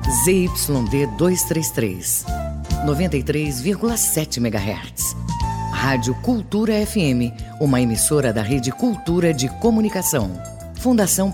ZYD 233, 93,7 MHz. Rádio Cultura FM, uma emissora da Rede Cultura de Comunicação. Fundação